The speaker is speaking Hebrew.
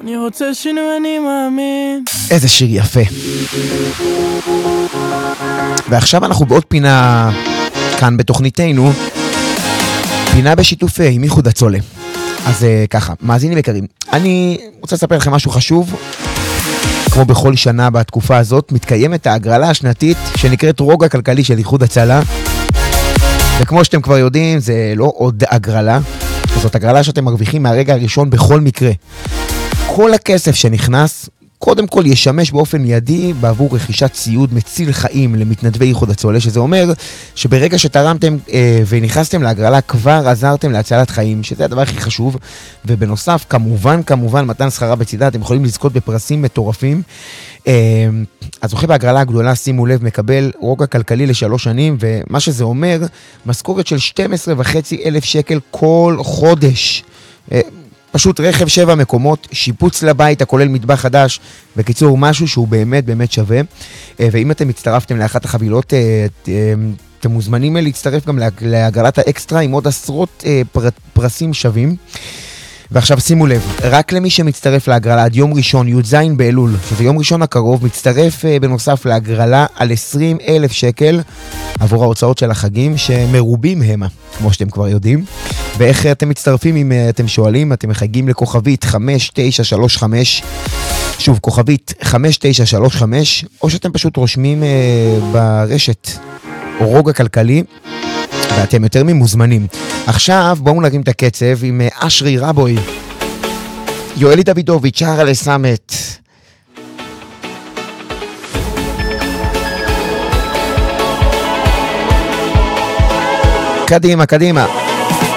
אני רוצה שינוי, אני מאמין. איזה שיר יפה. ועכשיו אנחנו בעוד פינה כאן בתוכניתנו, פינה בשיתוף עם איחוד הצולה. אז ככה, מאזינים יקרים, אני רוצה לספר לכם משהו חשוב. כמו בכל שנה בתקופה הזאת מתקיימת ההגרלה השנתית שנקראת רוגע כלכלי של איחוד הצלה. וכמו שאתם כבר יודעים, זה לא עוד הגרלה, זאת הגרלה שאתם מרוויחים מהרגע הראשון בכל מקרה. כל הכסף שנכנס, קודם כל ישמש באופן מיידי בעבור רכישת ציוד מציל חיים למתנדבי איחוד הצולה, שזה אומר שברגע שתרמתם ונכנסתם להגרלה כבר עזרתם להצלת חיים, שזה הדבר הכי חשוב. ובנוסף, כמובן, מתן שכרה בצידה, אתם יכולים לזכות בפרסים מטורפים. הזוכה בהגרלה הגדולה, שימו לב, מקבל רוגע כלכלי ל3 שנים, ומה שזה אומר, משכורת של 12,500 שקל כל חודש. פשוט רכב 7 מקומות, שיפוץ לבית, הכולל מטבח חדש, בקיצור משהו שהוא באמת שווה. ואם אתם הצטרפתם לאחת החבילות, אתם מוזמנים להצטרף גם להגרלת האקסטרה עם עוד עשרות פרסים שווים. ועכשיו שימו לב, רק למי שמצטרף להגרלה עד יום ראשון, י"ז באלול, שזה יום ראשון הקרוב, מצטרף בנוסף להגרלה על 20,000 שקל עבור ההוצאות של החגים, שמרובים המה, כמו שאתם כבר יודעים. ואיך אתם מצטרפים אם אתם שואלים? אתם מחייגים לכוכבית 5935, שוב, כוכבית 5935, או שאתם פשוט רושמים ברשת רוגע כלכלי, ואתם יותר ממוזמנים. עכשיו בואו נרים את הקצב עם אשרי רבוי, יואלי דוידוביץ', שער לסמת. קדימה.